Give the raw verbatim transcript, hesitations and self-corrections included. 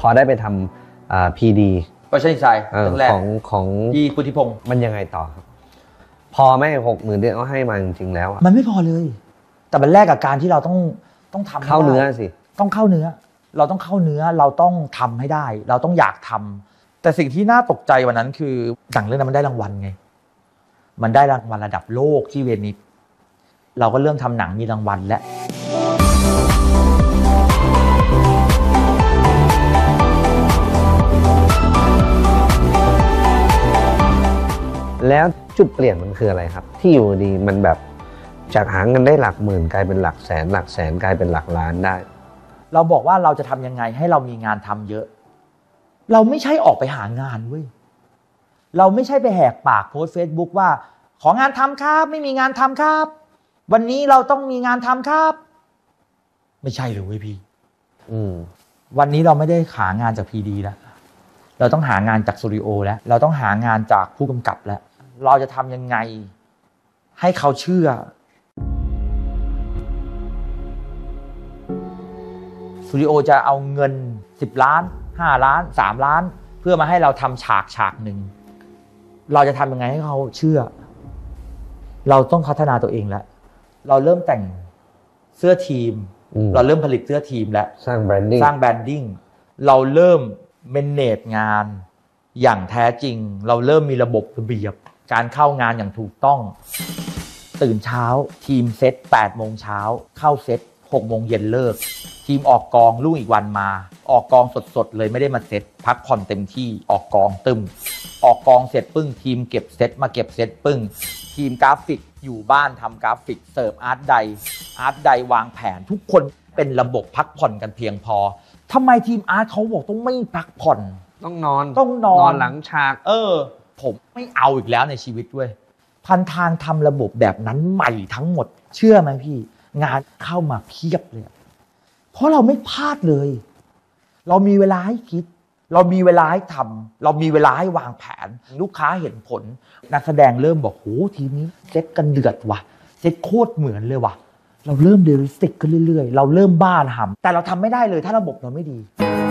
อได้ไปทำอ่าพีดีก็ใช่ใช่แรกของของพี่พุทธิพงศ์มันยังไงต่อครับพอไหมหกหมื่นที่เขาให้มาจริงๆแล้วมันไม่พอเลยแต่มันแลกกับการที่เราต้องต้องทำเข้าเนื้อสิต้องเข้าเนื้อเราต้องเข้าเนื้อเราต้องทำให้ได้เราต้องอยากทำแต่สิ่งที่น่าตกใจวันนั้นคือหนังเรื่องนั้นมันได้รางวัลไงมันได้รางวัลระดับโลกที่เวนิสเราก็เริ่มทำหนังมีรางวัลแล้วแล้วจุดเปลี่ยนมันคืออะไรครับที่อยู่ดีมันแบบจากหาเงินได้หลักหมื่นกลายเป็นหลักแสนหลักแสนกลายเป็นหลักล้านได้เราบอกว่าเราจะทำยังไงให้เรามีงานทำเยอะเราไม่ใช่ออกไปหางานเว้ยเราไม่ใช่ไปแหกปากโพสเฟซบุ๊กว่าของานทำครับไม่มีงานทำครับวันนี้เราต้องมีงานทำครับไม่ใช่เลยเว้ยพี่วันนี้เราไม่ได้หางานจากพีดีแล้วเราต้องหางานจากสตูดิโอแล้วเราต้องหางานจากผู้กำกับแล้วเราจะทำยังไงให้เขาเชื่อสตูดิโอจะเอาเงินสิบล้านห้าล้านสามล้านเพื่อมาให้เราทำฉากฉากหนึ่งเราจะทำยังไงให้เขาเชื่อเราต้องพัฒนาตัวเองแล้วเราเริ่มแต่งเสื้อทีมเราเริ่มผลิตเสื้อทีมแล้วสร้างแบรนดิ้งสร้างแบรนดิ้งเราเริ่มเมเนจงานอย่างแท้จริงเราเริ่มมีระบบระเบียบการเข้างานอย่างถูกต้องตื่นเช้าทีมเซตแปดโมงเช้าเข้าเซตหกโมงเย็นเลิกทีมออกกองรุ่งอีกวันมาออกกองสดๆเลยไม่ได้มาเซตพักผ่อนเต็มที่ออกกองตึมออกกองเสร็จปึ้งทีมเก็บเซตมาเก็บเซตปึ้งทีมกราฟิกอยู่บ้านทำกราฟิกเสิร์ฟอาร์ตไดอาร์ตไดวางแผนทุกคนเป็นระบบพักผ่อนกันเพียงพอทำไมทีมอาร์ตเขาบอกต้องไม่พักผ่อนต้องนอนต้องนอนนอนหลังฉากเออผมไม่เอาอีกแล้วในชีวิตด้วยพันทางทำระบบแบบนั้นใหม่ทั้งหมดเชื่อไหมพี่งานเข้ามาเพียบเลยเพราะเราไม่พลาดเลยเรามีเวลาให้คิดเรามีเวลาให้ทำเรามีเวลาให้วางแผนลูกค้าเห็นผลนักแสดงเริ่มบอกโหทีนี้เซ็ตกันเดือดว่ะเซ็ตโคตรเหมือนเลยว่ะเราเริ่มเรียลลิสติกขึ้นเรื่อยๆเราเริ่มบ้าทำแต่เราทำไม่ได้เลยถ้าระบบเราไม่ดี